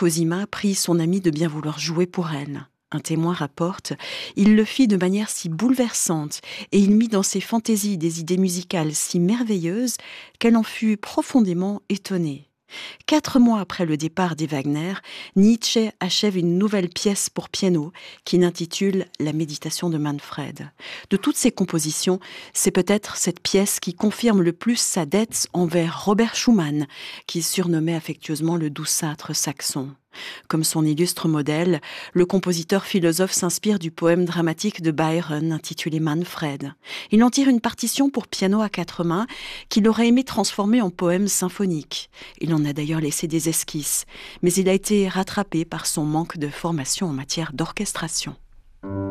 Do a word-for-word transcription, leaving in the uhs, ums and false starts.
Cosima prie son ami de bien vouloir jouer pour elle. Un témoin rapporte « Il le fit de manière si bouleversante et il mit dans ses fantaisies des idées musicales si merveilleuses qu'elle en fut profondément étonnée. » Quatre mois après le départ des Wagner, Nietzsche achève une nouvelle pièce pour piano qu'il intitule « La méditation de Manfred ». De toutes ses compositions, c'est peut-être cette pièce qui confirme le plus sa dette envers Robert Schumann, qu'il surnommait affectueusement le douceâtre saxon. Comme son illustre modèle, le compositeur philosophe s'inspire du poème dramatique de Byron intitulé Manfred. Il en tire une partition pour piano à quatre mains qu'il aurait aimé transformer en poème symphonique. Il en a d'ailleurs laissé des esquisses, mais il a été rattrapé par son manque de formation en matière d'orchestration.